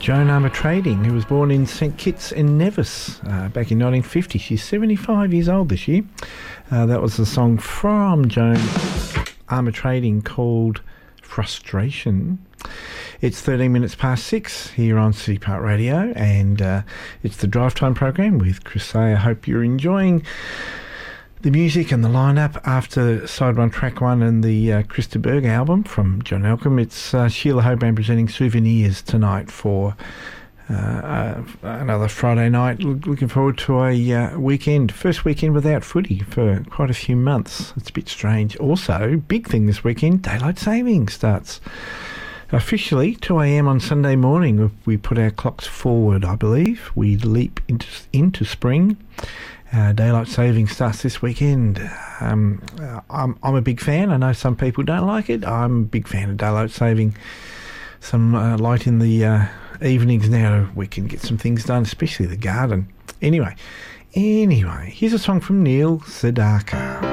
Joan Armatrading, who was born in St Kitts in Nevis back in 1950. She's 75 years old this year. That was a song from Joan Armatrading called Frustration. It's 13 minutes past 6 here on City Park Radio, and it's the Drive Time program with Chris Say. I hope you're enjoying the music and the lineup after side one, track one, and the Krista Berg album from John Elcombe. It's Sheila Hoban presenting Souvenirs tonight for another Friday night. Looking forward to a weekend, first weekend without footy for quite a few months. It's a bit strange. Also, big thing this weekend, daylight saving starts officially 2 a.m. on Sunday morning. We put our clocks forward, I believe. We leap into spring. Daylight saving starts this weekend. I'm a big fan. I know some people don't like it. I'm a big fan of daylight saving. Some light in the evenings now. We can get some things done, especially the garden. Anyway, here's a song from Neil Sedaka.